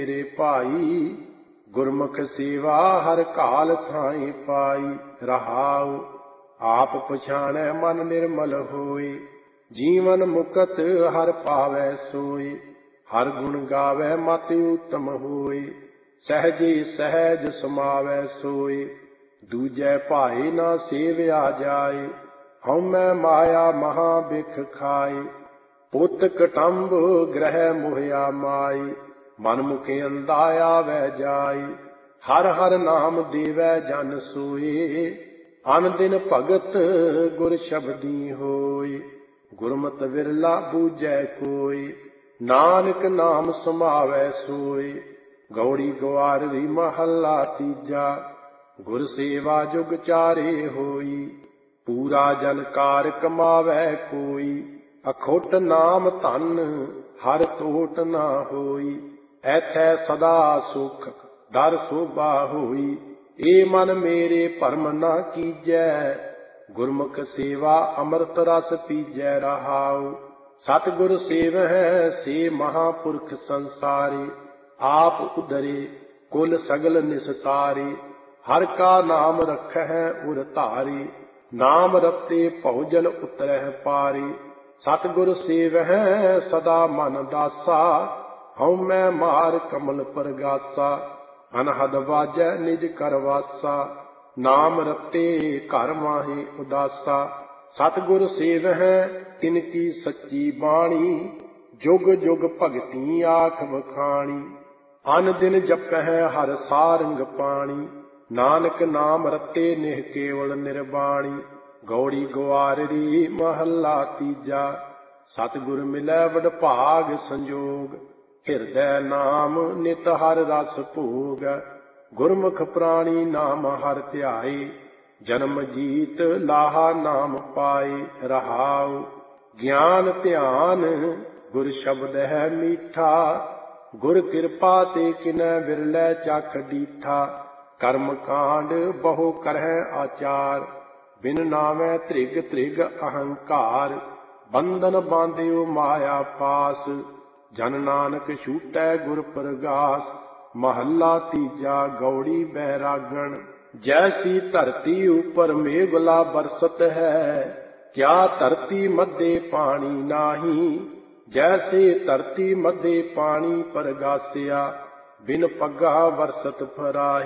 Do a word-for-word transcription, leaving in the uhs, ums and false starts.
मेरे भाई गुरमुख सेवा हर काल थाई पाई। रहाउ आप पछाणै मन निर्मल होए, जीवन मुकत हर पावै सोए। हर गुण गावै मति उत्तम होए, सहजे सहज समावै सोए। दूजै भाई ना सेव्या जाए, हउमੈ माया महा बिख खाए। पुत कटंब ग्रह मोहिया माई, मन मुखे अंधा आवै जाई। हर हर नाम देवै जन सोए, अन दिन भगत गुर शब्दी होय। गुरमत विरला बूझै कोय, नानक नाम समावै सोय। गौड़ी ग्वारवी महला तीजा, गुर सेवा जुग चारे होई। पूरा जनकार कमावै कोई, अखुट नाम धन हर तोट ना होई। ऐथै सदा सुख दर शोभा होई, ए मन मेरे भरम ना कीजै। गुरमुख सेवा अमृत रस पीजै। रहाउ सतगुर सेवहै से महापुरख संसारी, आप उदरे कुल सगल निस्तारे। हर का नाम रखै उर धारी, नाम रते भौजल उतरह पारी। सतगुर सेवहै सदा मन दासा, हउमੈ मार कमल परगासा। अनहद बाजै निज कर वासा, नाम रते घर माहे उदासा। सतगुर सेवहै तिनकी सच्ची बाणी, जुग जुग भगती आख बखाणी। अन दिन जपहै हर सारंग पाणी, नानक नाम रते निह केवल निर्वाणी। गौड़ी ग्वाररी महला तीजा, सतगुर मिलै वਡभाग संजोग। ਹਿਰਦੈ ਨਾਮ ਨਿਤ ਹਰ ਰਸ ਭੋਗ, ਗੁਰਮੁਖ ਪ੍ਰਾਣੀ ਨਾਮ ਹਰ ਧਿਆਏ। ਜਨਮ ਜੀਤ ਲਾਹਾ ਨਾਮ ਪਾਏ। ਰਹਾਉ ਗਿਆਨ ਧਿਆਨ ਗੁਰ ਸ਼ਬਦ ਹੈ ਮੀਠਾ, ਗੁਰ ਕਿਰਪਾ ਤੇ ਕਿਨੈ ਵਿਰਲੇ ਚਖ ਡੀਠਾ। ਕਰਮ ਕਾਂਡ ਬਹੁ ਕਰਹਿ ਆਚਾਰ, ਬਿਨ ਨਾਮੈ ਧ੍ਰਿਗ ਧ੍ਰਿਗ ਅਹੰਕਾਰ। ਬੰਧਨ ਬਾਂਧਿਓ ਮਾਇਆ ਪਾਸ, ਜਨ ਨਾਨਕ ਛੂਟੈ ਗੁਰ ਪ੍ਰਗਾਸ। ਮਹੱਲਾ ਤੀਜਾ। ਗੌੜੀ ਬੈਰਾਗਣ। ਜੈਸੀ ਧਰਤੀ ਉਪਰ ਮੇਘਲਾ ਬਰਸਤ ਹੈ, ਕਿਆ ਧਰਤੀ ਮਧੇ ਪਾਣੀ ਨਾਹੀ। ਜੈਸੇ ਧਰਤੀ ਮਧੇ ਪਾਣੀ ਪਰਗਾਸਿਆ, ਬਿਨ ਪੱਗਾ ਵਰਸਤ ਫਰਾਹੀ।